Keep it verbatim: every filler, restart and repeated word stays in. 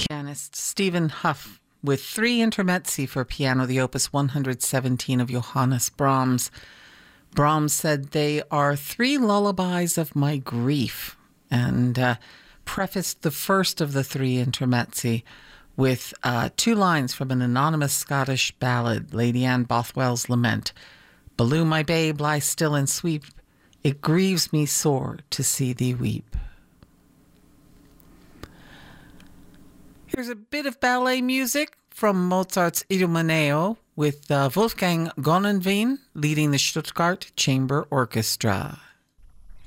Pianist Stephen Huff with three intermezzi for piano, the opus one hundred seventeen of Johannes Brahms. Brahms said they are three lullabies of my grief, and uh, prefaced the first of the three intermezzi with uh, two lines from an anonymous Scottish ballad, Lady Anne Bothwell's Lament. Below my babe, lie still and sweep. It grieves me sore to see thee weep. Here's a bit of ballet music from Mozart's Idomeneo with uh, Wolfgang Gonnenwein leading the Stuttgart Chamber Orchestra.